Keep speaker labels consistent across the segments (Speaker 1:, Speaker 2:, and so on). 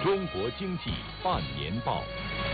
Speaker 1: 中国经济半年报。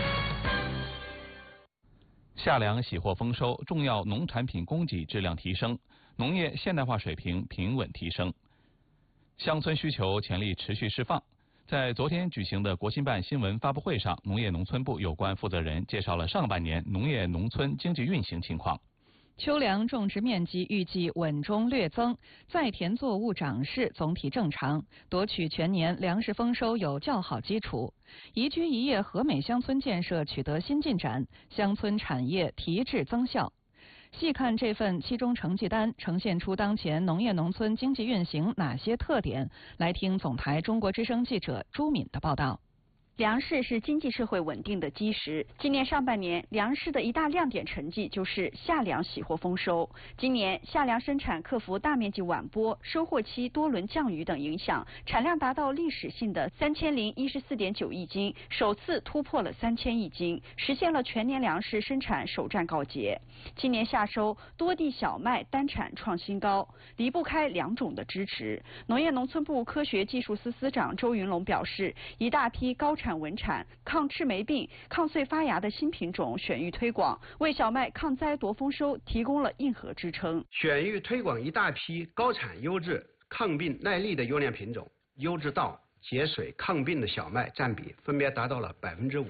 Speaker 2: 夏粮喜获丰收，重要农产品供给质量提升，农业现代化水平平稳提升，乡村需求潜力持续释放。在昨天举行的国新办新闻发布会上，农业农村部有关负责人介绍了上半年农业农村经济运行情况。
Speaker 3: 秋粮种植面积预计稳中略增，在田作物长势总体正常，夺取全年粮食丰收有较好基础。宜居宜业和美乡村建设取得新进展，乡村产业提质增效。细看这份期中成绩单，呈现出当前农业农村经济运行哪些特点？来听总台中国之声记者朱敏的报道。
Speaker 4: 粮食是经济社会稳定的基石。今年上半年，粮食的一大亮点成绩就是夏粮喜获丰收。今年夏粮生产克服大面积晚播、收获期多轮降雨等影响，产量达到历史性的3014.9亿斤，首次突破了3000亿斤，实现了全年粮食生产首战告捷。今年夏收，多地小麦单产创新高，离不开两种的支持。农业农村部科学技术司司长周云龙表示，一大批高产稳产、抗赤霉病、抗穗发芽的新品种选育推广，为小麦抗灾夺丰收提供了硬核支撑。
Speaker 5: 选育推广一大批高产优质、抗病耐力的优良品种，优质稻、节水、抗病的小麦占比分别达到了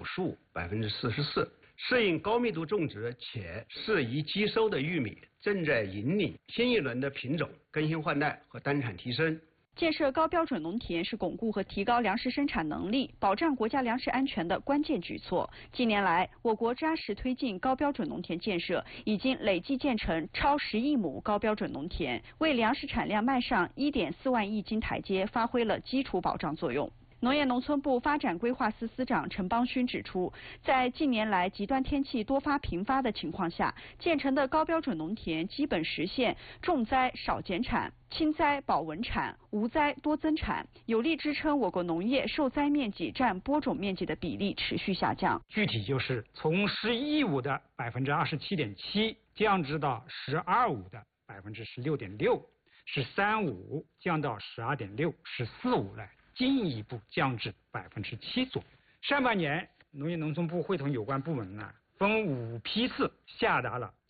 Speaker 5: 55%、44%。适应高密度种植且适宜积收的玉米正在引领新一轮的品种更新换代和单产提升。
Speaker 4: 建设高标准农田是巩固和提高粮食生产能力、保障国家粮食安全的关键举措。近年来，我国扎实推进高标准农田建设，已经累计建成超10亿亩高标准农田，为粮食产量迈上1.4万亿斤台阶发挥了基础保障作用。农业农村部发展规划司司长陈邦勋指出，在近年来极端天气多发频发的情况下，建成的高标准农田基本实现重灾少减产、轻灾保稳产、无灾多增产，有力支撑我国农业受灾面积占播种面积的比例持续下降。
Speaker 6: 具体就是从11.5%的27.7%降至到12.5%的16.6%， 13.5%降到12.6%， 14.5%来进一步降至7%左右。上半年，农业农村部会同有关部门分5批次下达了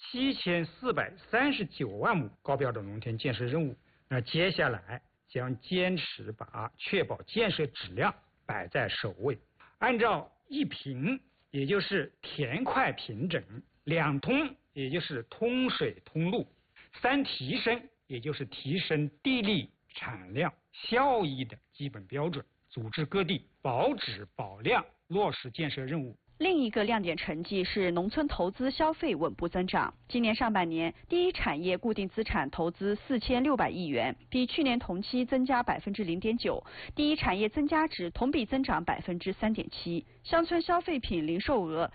Speaker 6: 7439万亩高标准农田建设任务。那接下来将坚持把确保建设质量摆在首位，按照1平，也就是田块平整，2通，也就是通水通路，3提升，也就是提升地力、产量、效益的基本标准，组织各地保质保量，落实建设任务。
Speaker 4: 另一个亮点成绩是农村投资消费稳步增长。今年上半年，第一产业固定资产投资4600亿元，比去年同期增加0.9%，第一产业增加值同比增长3.7%。乡村消费品零售额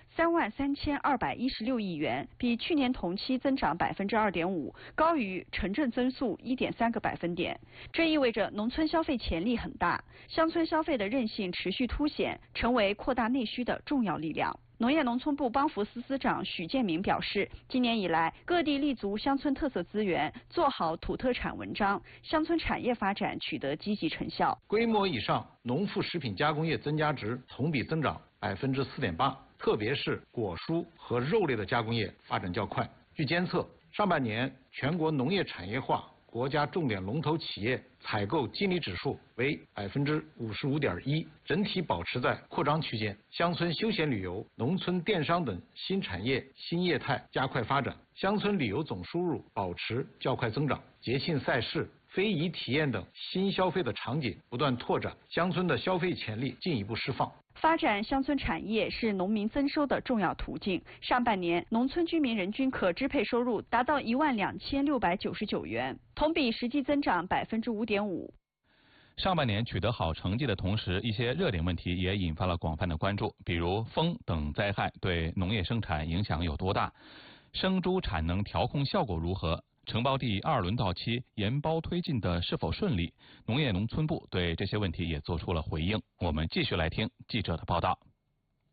Speaker 4: 33216亿元，比去年同期增长2.5%，高于城镇增速1.3个百分点。这意味着农村消费潜力很大，乡村消费的韧性持续凸显，成为扩大内需的重要力量。农业农村部帮扶司司长许建明表示，今年以来，各地立足乡村特色资源，做好土特产文章，乡村产业发展取得积极成效。
Speaker 7: 规模以上农副食品加工业增加值同比增长4.8%，特别是果蔬和肉类的加工业发展较快。据监测，上半年全国农业产业化国家重点龙头企业采购经理指数为55.1%，整体保持在扩张区间。乡村休闲旅游、农村电商等新产业新业态加快发展，乡村旅游总输入保持较快增长。节庆赛事、非遗体验等新消费的场景不断拓展，乡村的消费潜力进一步释放。
Speaker 4: 发展乡村产业是农民增收的重要途径。上半年，农村居民人均可支配收入达到12699元，同比实际增长5.5%。
Speaker 2: 上半年取得好成绩的同时，一些热点问题也引发了广泛的关注，比如风等灾害对农业生产影响有多大，生猪产能调控效果如何，承包地2轮到期研包推进的是否顺利？农业农村部对这些问题也做出了回应。我们继续来听记者的报道。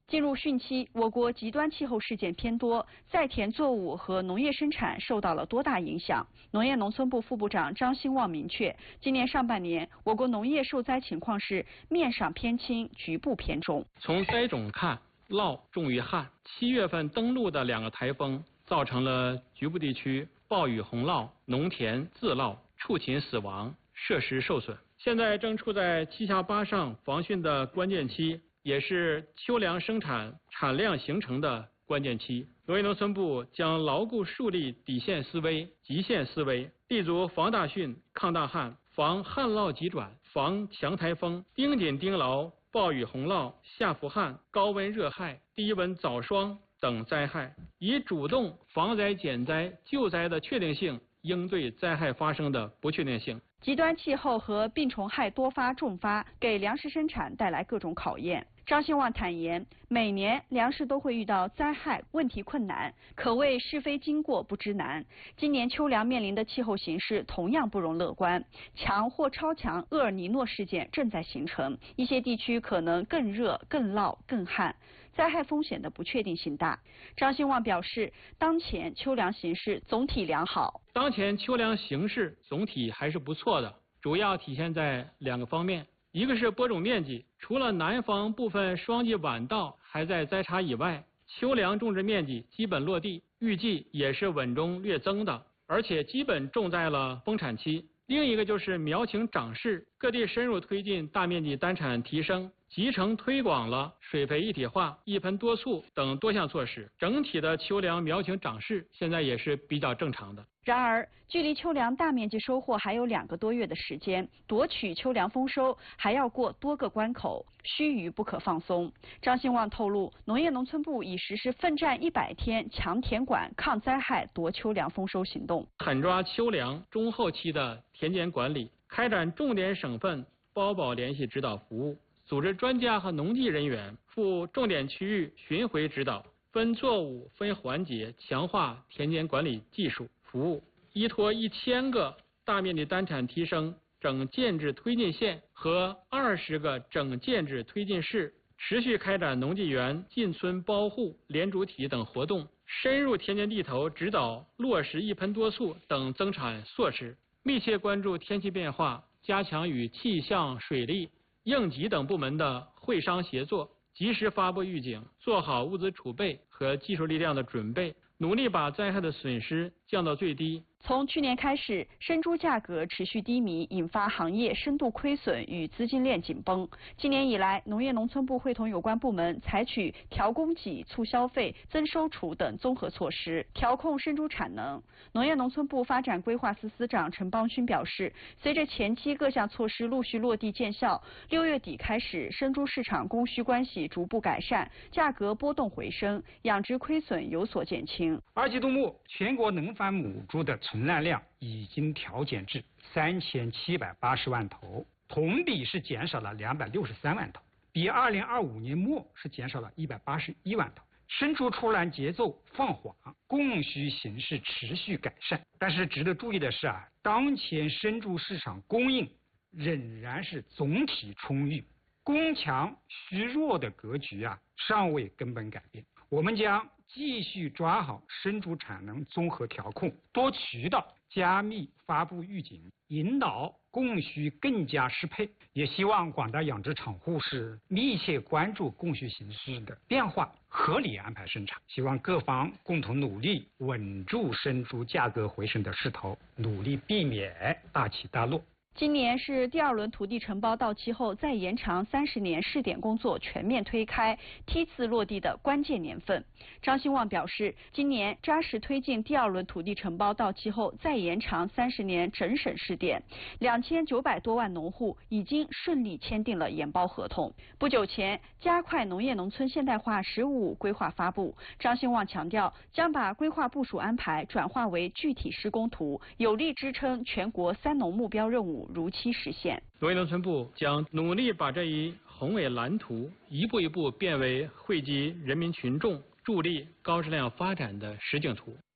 Speaker 4: 进入汛期，我国极端气候事件偏多，在田作物和农业生产受到了多大影响？农业农村部副部长张兴旺明确，今年上半年我国农业受灾情况是面上偏轻，局部偏重。
Speaker 8: 从灾种看，涝重于旱。7月份登陆的2个台风，造成了局部地区暴雨洪涝、农田自涝、畜禽死亡、设施受损。现在正处在7下8上防汛的关键期。也是秋粮生产产量形成的关键期，农业农村部将牢固树立底线思维、极限思维，立足防大汛、抗大旱、防旱涝急转、防强台风，盯紧盯牢暴雨洪涝、夏伏旱、高温热害、低温早霜等灾害，以主动防灾减灾救灾的确定性，应对灾害发生的不确定性。
Speaker 4: 极端气候和病虫害多发重发，给粮食生产带来各种考验。张兴旺坦言，每年粮食都会遇到灾害，问题困难，可谓是非经过不知难。今年秋粮面临的气候形势同样不容乐观，强或超强厄尔尼诺事件正在形成，一些地区可能更热、更涝、更旱。灾害风险的不确定性大。张兴旺表示，当前秋粮形势总体良好。
Speaker 8: 当前秋粮形势总体还是不错的，主要体现在2个方面，一个是播种面积，除了南方部分霜季晚稻还在栽插以外，秋粮种植面积基本落地，预计也是稳中略增的，而且基本种在了丰产期。另一个就是苗情长势，各地深入推进大面积单产提升，集成推广了水肥一体化、一盆多簇等多项措施，整体的秋粮苗情长势现在也是比较正常的。
Speaker 4: 然而，距离秋粮大面积收获还有2个多月的时间，夺取秋粮丰收还要过多个关口，须臾不可放松。张兴旺透露，农业农村部已实施奋战100天强田管、抗灾害夺秋粮丰收行动，
Speaker 8: 狠抓秋粮中后期的田间管理，开展重点省份包保联系指导服务，组织专家和农技人员赴重点区域巡回指导，分作物、分环节强化田间管理技术服务，依托1000个大面积单产提升整建制推进线和20个整建制推进市，持续开展农技园进村包护、联主体等活动，深入田间地头指导落实一盆多簇等增产措施，密切关注天气变化，加强与气象、水利、应急等部门的会商协作，及时发布预警，做好物资储备和技术力量的准备，努力把灾害的损失降到最低。
Speaker 4: 从去年开始，生猪价格持续低迷，引发行业深度亏损与资金链紧绷。今年以来，农业农村部会同有关部门采取调供给、促消费、增收储等综合措施，调控生猪产能。农业农村部发展规划司司长陈邦勋表示，随着前期各项措施陆续落地见效，6月底开始，生猪市场供需关系逐步改善，价格波动回升，养殖亏损有所减轻。
Speaker 6: 2季度末，全国农繁母猪的存栏量已经调减至3780万头，同比是减少了263万头，比2025年末是减少了181万头。生猪出栏节奏放缓，供需形势持续改善。但是值得注意的是当前生猪市场供应仍然是总体充裕，供强需弱的格局尚未根本改变。我们将继续抓好生猪产能综合调控，多渠道加密发布预警，引导供需更加适配。也希望广大养殖场户是密切关注供需形势的变化，合理安排生产。希望各方共同努力，稳住生猪价格回升的势头，努力避免大起大落。
Speaker 4: 今年是第2轮土地承包到期后再延长30年试点工作全面推开、梯次落地的关键年份。张兴旺表示，今年扎实推进第2轮土地承包到期后再延长30年整省试点，2900多万农户已经顺利签订了研包合同。不久前，加快农业农村现代化“15+5”规划发布，张兴旺强调，将把规划部署安排转化为具体施工图，有力支撑全国3农目标任务如期实现。
Speaker 8: 农业农村部将努力把这一宏伟蓝图一步一步变为惠及人民群众、助力高质量发展的实景图。